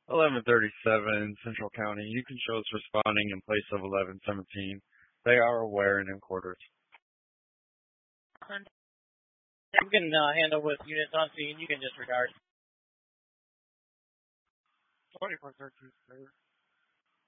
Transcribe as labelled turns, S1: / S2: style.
S1: 1137 Central County. You can show us responding in place of 1117. They are aware and in quarters.
S2: You can handle with units on scene. You can disregard.
S3: 2413, sir.